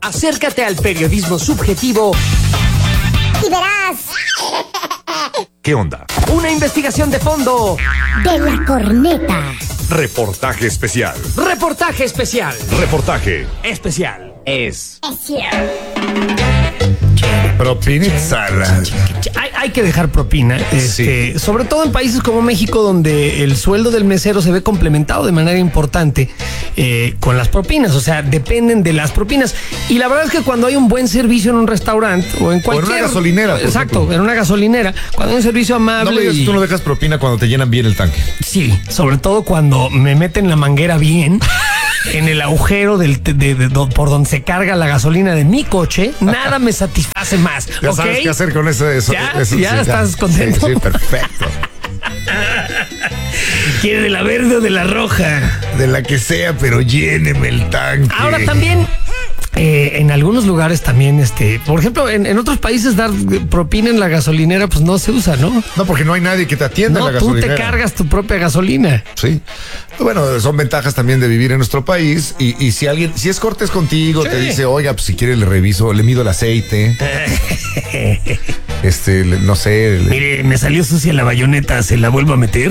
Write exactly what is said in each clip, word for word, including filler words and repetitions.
Acércate al periodismo subjetivo y verás. ¿Qué onda? Una investigación de fondo De la corneta. Reportaje especial. Reportaje especial. Reportaje Especial. Es. Es cierto. Propinita. Hay, hay que dejar propina, este, Sí. sobre todo en países como México, donde el sueldo del mesero se ve complementado de manera importante eh, con las propinas, o sea, dependen de las propinas. Y la verdad es que cuando hay un buen servicio en un restaurante o en cualquier... una gasolinera, por Exacto, ejemplo. en una gasolinera, cuando hay un servicio amable... No me digas y- que tú no dejas propina cuando te llenan bien el tanque. Sí, sobre todo cuando me meten la manguera bien en el agujero del, de, de- de- por donde se carga la gasolina de mi coche, nada me satisface más. Ya ¿ok? sabes qué hacer con ese, eso. ¿Ya? eso, ¿Ya estás contento? Sí, sí, perfecto. ¿Quiere de la verde o de la roja? De la que sea, pero lléneme el tanque. Ahora también, eh, en algunos lugares también, este, por ejemplo, en, en otros países dar propina en la gasolinera, pues no se usa, ¿no? No, porque no hay nadie que te atienda No, en la tú gasolinera. te cargas tu propia gasolina. Sí. Bueno, son ventajas también de vivir en nuestro país. Y, y si alguien, si es cortés contigo, Sí. te dice, oiga, pues si quiere le reviso, le mido el aceite. este, le- no sé. le- Mire, me salió sucia la bayoneta, ¿se la vuelvo a meter?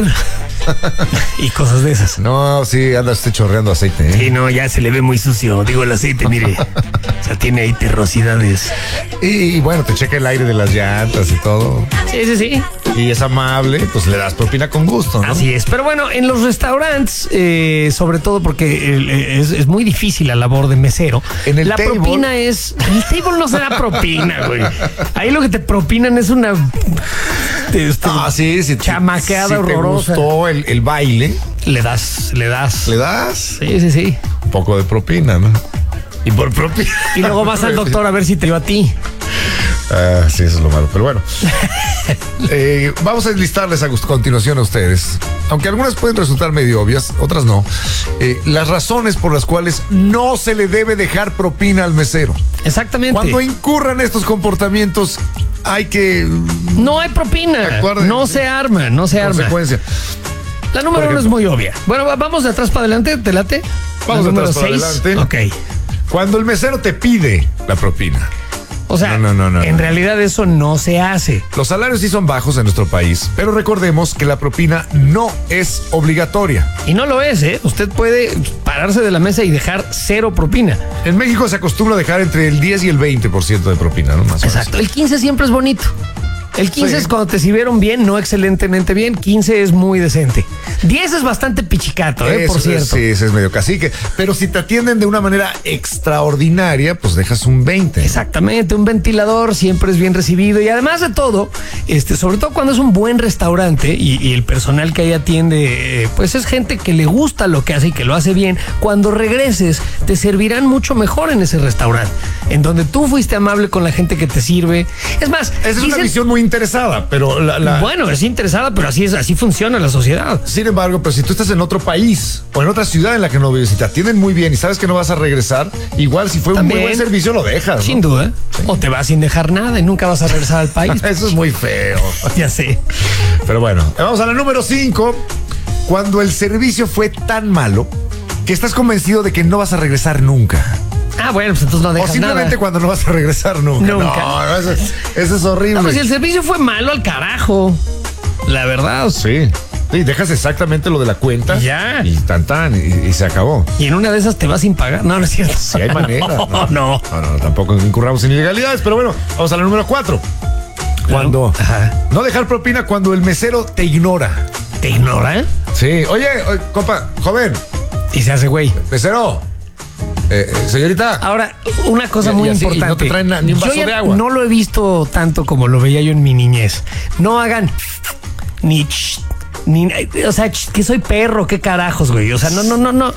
Y cosas de esas. No, sí, anda usted chorreando aceite, ¿eh? Sí, no, ya se le ve muy sucio. Digo, el aceite, mire. O sea, tiene ahí terrosidades. Y, y bueno, te checa el aire de las llantas y todo. Sí, sí, sí. Y es amable, pues le das propina con gusto, ¿no? Así es. Pero bueno, en los restaurantes, eh, sobre todo porque el- es, es muy difícil la labor de mesero. En el la table- propina es. El table no se da propina, güey. Ahí lo que te propinan es una. este, Ah, sí, sí. chamaqueada si horrorosa. te gustó el, el baile, Le das, le das. le das Sí, sí, sí. un poco de propina, ¿no? Y por propina. Y luego vas al doctor a ver si te dio a ti. Ah, sí, eso es lo malo. Pero bueno, Eh, vamos a enlistarles a continuación a ustedes, aunque algunas pueden resultar medio obvias, otras no, eh, las razones por las cuales no se le debe dejar propina al mesero. Exactamente. Cuando incurran estos comportamientos, hay que No hay propina. Actuar de- No se arma, no se arma. consecuencia. La número Por uno es ejemplo. muy obvia. Bueno, va- vamos de atrás para adelante, ¿te late? Vamos La de número atrás para seis. adelante. Ok. Cuando el mesero te pide la propina. O sea, No, no, no, no, en no. realidad eso no se hace. Los salarios sí son bajos en nuestro país, pero recordemos que la propina no es obligatoria. Y no lo es, ¿eh? Usted puede pararse de la mesa y dejar cero propina. En México se acostumbra a dejar entre el diez y el veinte por ciento de propina, ¿no? Más o menos. Exacto. El quince siempre es bonito. El quince Sí. es cuando te sirvieron bien, no excelentemente bien. quince es muy decente. diez es bastante pichicato, ¿eh? Eso, Por cierto. Sí, ese es medio cacique. Pero si te atienden de una manera extraordinaria, pues dejas un veinte. Exactamente, un ventilador siempre es bien recibido y además de todo, este, sobre todo cuando es un buen restaurante y, y el personal que ahí atiende, eh, pues es gente que le gusta lo que hace y que lo hace bien. Cuando regreses, te servirán mucho mejor en ese restaurante, en donde tú fuiste amable con la gente que te sirve. Es más, Esa es una dicen- visión muy interesada, pero la, la- bueno, es interesada, pero así es, así funciona la sociedad. Sin embargo, pero si tú estás en otro país o en otra ciudad en la que no vives y te atienden muy bien y sabes que no vas a regresar, igual si fue un muy También. buen servicio lo dejas, ¿no? Sin duda. O te vas sin dejar nada y nunca vas a regresar al país. Eso es muy feo. Ya sé. Pero bueno, vamos a la número cinco. Cuando el servicio fue tan malo que estás convencido de que no vas a regresar nunca. Ah, bueno, pues entonces no O dejas simplemente nada. cuando no vas a regresar nunca. Nunca. No, no, eso, es- eso es horrible. No, pues si el servicio fue malo al carajo. La verdad. Sí. Sí, dejas exactamente lo de la cuenta. Ya. Y tan tan, y, y se acabó. Y en una de esas te vas sin pagar. No, no es cierto. Si hay manera. No, no. No, no, tampoco incurramos en ilegalidades, pero bueno, vamos a la número cuatro. Cuando Ajá. no dejar propina cuando el mesero te ignora. ¿Te ignora? Sí, oye, oye, compa, joven, Y se hace güey. mesero, eh, eh, señorita. Ahora, una cosa Y- muy y así, y importante. no te traen na- ni un Yo vaso ya de agua. no lo he visto tanto como lo veía yo en mi niñez. No hagan ni ch, ni, o sea, ch, que soy perro, qué carajos, güey. O sea, no, no, no, no.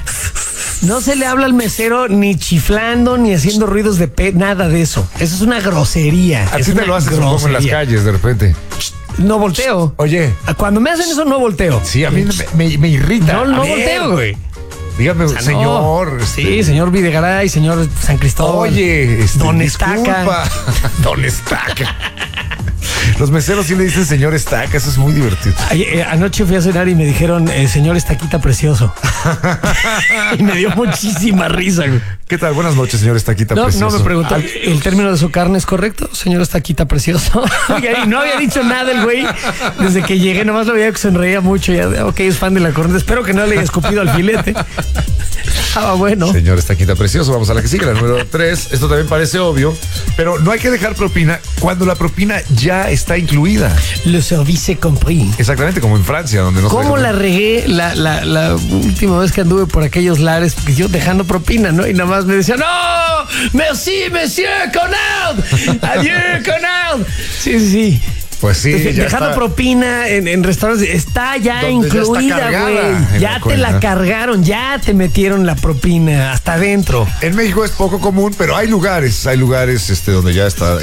No se le habla al mesero ni chiflando, ni haciendo ruidos de pe, nada de eso. Eso es una grosería. A es ti te una lo haces como en las grosería. calles de repente. No volteo. Oye, Cuando me hacen eso, no volteo. sí, a mí me, me- me irrita. No, A no ver, volteo, güey. Dígame, O sea, señor. no. este, Sí, señor Videgaray, señor San Cristóbal. Oye, este, Don disculpa. Estaca. Don Estaca. Los meseros sí le dicen señor estaca, eso es muy divertido. Ay, eh, anoche fui a cenar y me dijeron, eh, señor estaquita precioso. Y me dio muchísima risa, güey. ¿Qué tal? Buenas noches, señor estaquita No, precioso. no me preguntó, ¿el término de su carne es correcto? Señor estaquita precioso. Oiga, y no había dicho nada el güey desde que llegué, nomás lo veía que sonreía mucho. Ya, ok, es fan de la corneta. Espero que no le haya escupido al filete. Ah, bueno. Señor estaquita precioso, vamos a la que sigue, la número tres. Esto también parece obvio, pero no hay que dejar propina cuando la propina ya está incluida. Le service compris. Exactamente, como en Francia, donde no se ¿Cómo deja- la regué la, la, la última vez que anduve por aquellos lares? Porque yo dejando propina, ¿no? Y nada más me decían, ¡no! ¡Merci, monsieur Conard! ¡Adieu, Conard! Sí, sí, sí. Pues sí, Entonces, ya dejando está. propina en, en restaurantes, está ya Donde ya está incluida, cargada güey. en Ya la te la cuenta. cargaron, ya te metieron la propina hasta adentro. En México es poco común, pero hay lugares, hay lugares este, donde ya está